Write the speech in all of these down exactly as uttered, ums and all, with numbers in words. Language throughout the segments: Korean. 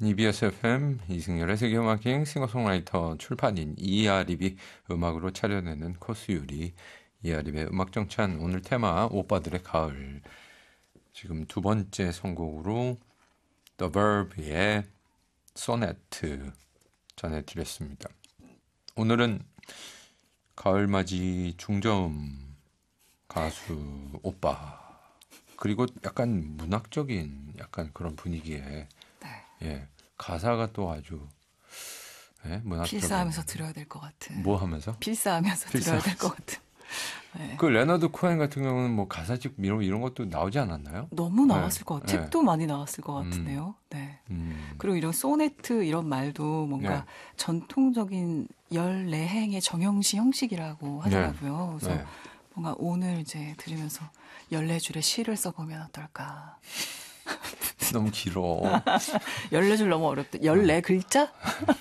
이비에스 에프엠 이승열의 세계음악여행 싱어송라이터 출판인 이아립이 음악으로 차려내는 코스 요리 이아립의 음악정찬. 오늘 테마 오빠들의 가을. 지금 두 번째 선곡으로 The Verve의 소네트 전해드렸습니다. 오늘은 가을맞이 중저음 가수 오빠 그리고 약간 문학적인 약간 그런 분위기에 네. 예, 가사가 또 아주 예, 문학적인. 필사하면서 들어야 될 것 같은. 뭐 하면서? 필사하면서 필사. 들어야 될 것 같은. 네. 그 레너드 코엔 같은 경우는 뭐 가사집 이런 이런 것도 나오지 않았나요? 너무 나왔을 네. 것 같아요. 네. 책도 많이 나왔을 것 같은데요. 음. 네. 음. 그리고 이런 소네트 이런 말도 뭔가 네. 전통적인 열네 행의 정형시 형식이라고 하더라고요. 그래서 네. 뭔가 오늘 이제 들으면서 열네 줄의 시를 써보면 어떨까. 너무 길어. 열네 줄 너무 어렵다. 열네 글자?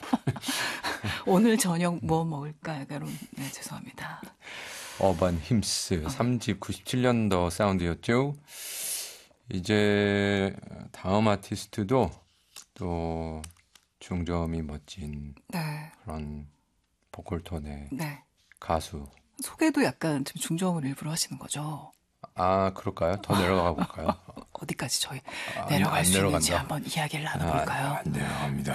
오늘 저녁 뭐 먹을까? 약간 이런, 네, 죄송합니다. 어반 힘스 삼 집 구십칠 년도 사운드였죠. 이제 다음 아티스트도 또 중저음이 멋진 네. 그런 보컬톤의 네. 가수. 소개도 약간 좀 중저음을 일부러 하시는 거죠. 아, 그럴까요? 더 내려가 볼까요? 어디까지 저희 아, 내려갈 안 수 내려간다. 있는지 한번 이야기를 나눠볼까요? 아, 안 내려갑니다.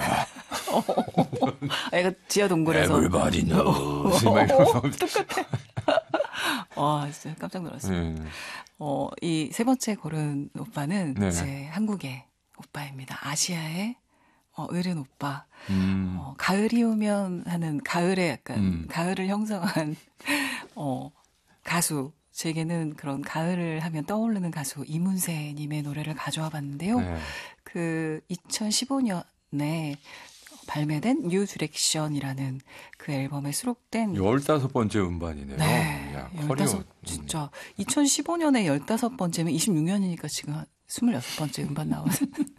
아, 이거 지하 동굴에서 Everybody knows. 똑같아. 와, 진짜 깜짝 놀랐어요. 음. 어, 이 세 번째 고른 오빠는 네네. 이제 한국의 오빠입니다. 아시아의 어, 어른 오빠. 음. 어, 가을이 오면 하는 가을에 약간 음. 가을을 형성한 어, 가수. 제게는 그런 가을을 하면 떠오르는 가수 이문세님의 노래를 가져와 봤는데요. 네. 그 이천십오 년에 발매된 뉴 디렉션이라는 그 앨범에 수록된 열다섯 번째 음반이네요. 네, 야, 열다섯 커리어. 진짜 이천십오 년에 열다섯 번째면 이십육 년이니까 지금 스물여섯 번째 음반 나오는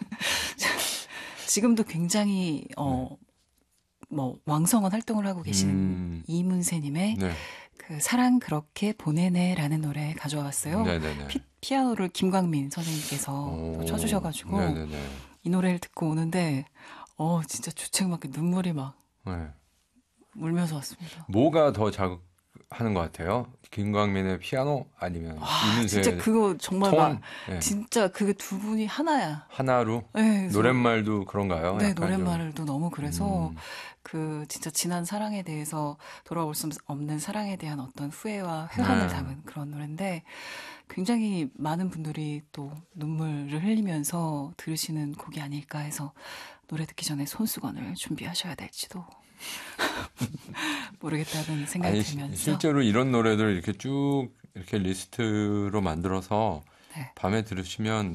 지금도 굉장히 어, 뭐 왕성한 활동을 하고 계시는 음. 이문세님의 네. 그 사랑 그렇게 보내네라는 노래 가져왔어요. 네네네. 피, 피아노를 김광민 선생님께서 오. 쳐주셔가지고 네네네. 이 노래를 듣고 오는데 어 진짜 주책맞게 눈물이 막 네. 울면서 왔습니다. 뭐가 더 자극하는 것 같아요? 김광민의 피아노 아니면 와, 이문세의 진짜 그거 정말 톤? 막 네. 진짜 그 두 분이 하나야. 하나로? 네, 그래서 노랫말도 그런가요? 네, 약간 노랫말도 너무 그래서 음. 그 진짜 지난 사랑에 대해서 돌아올 수 없는 사랑에 대한 어떤 후회와 회한을 네. 담은 그런 노래인데 굉장히 많은 분들이 또 눈물을 흘리면서 들으시는 곡이 아닐까 해서 노래 듣기 전에 손수건을 준비하셔야 될지도 모르겠다는 생각이 아니, 들면서 실제로 이런 노래들 이렇게 쭉 이렇게 리스트로 만들어서 네. 밤에 들으시면